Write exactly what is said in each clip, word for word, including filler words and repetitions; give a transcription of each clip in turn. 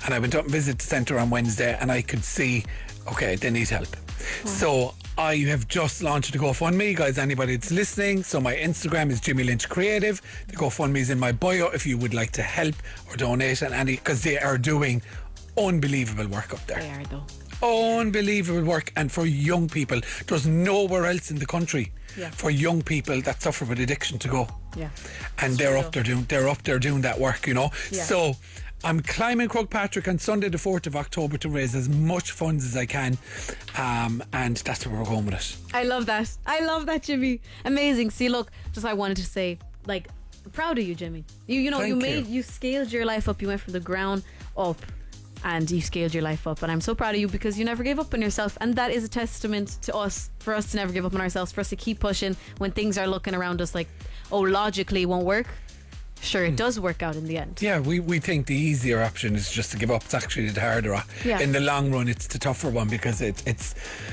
and I went up and visited the centre on Wednesday, and I could see, okay, they need help. Oh. So I have just launched a GoFundMe, guys, anybody that's listening. So my Instagram is Jimmy Lynch Creative. The GoFundMe is in my bio if you would like to help or donate, and any, because they are doing unbelievable work up there. They are, though. Unbelievable work, and for young people, there's nowhere else in the country yeah. for young people that suffer with addiction to go. Yeah, and they're up there doing they're up there doing that work, you know. Yeah. So I'm climbing Croagh on Sunday the fourth of October to raise as much funds as I can, um, and that's where we're going with it. I love that. I love that, Jimmy. Amazing. See, look, just I wanted to say, like, proud of you, Jimmy. You you know Thank you made you. you scaled your life up. You went from the ground up. And you scaled your life up, and I'm so proud of you because you never gave up on yourself, and that is a testament to us, for us to never give up on ourselves, for us to keep pushing when things are looking around us like, oh, logically it won't work. Sure, it does work out in the end. Yeah, we, we think the easier option is just to give up. It's actually the harder one. Yeah. In the long run, it's the tougher one, because it, it's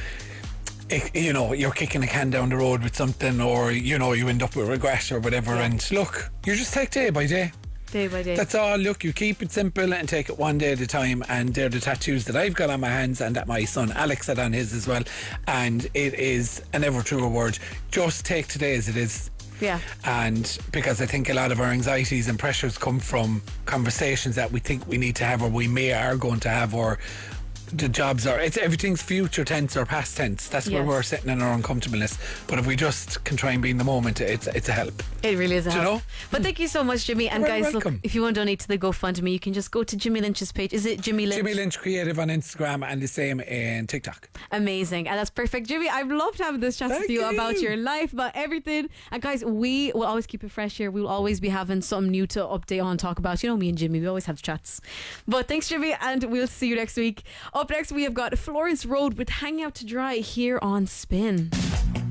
it, you know, you're kicking a can down the road with something, or you know, you end up with regret or whatever. Yeah. And look, you just take day by day. Day by day. That's all. Look, you keep it simple and take it one day at a time. And they're the tattoos that I've got on my hands and that my son Alex had on his as well. And it is an ever truer word. Just take today as it is. Yeah. And because I think a lot of our anxieties and pressures come from conversations that we think we need to have, or we may are going to have, or the jobs are, it's everything's future tense or past tense. That's where yes. we're sitting in our uncomfortableness. But if we just can try and be in the moment, it's it's a help. It really is a Do help. you know? But thank you so much, Jimmy. And You're guys, welcome. look, if you want to donate to the GoFundMe, you can just go to Jimmy Lynch's page. Is it Jimmy Lynch? Jimmy Lynch Creative on Instagram, and the same in TikTok. Amazing. And that's perfect. Jimmy, I've loved having this chat Thank with you, you about your life, about everything. And guys, we will always keep it fresh here. We'll always be having something new to update on, talk about. You know me and Jimmy, we always have chats. But thanks, Jimmy, and we'll see you next week. Up next, we have got Florence Road with Hang Out to Dry here on Spin.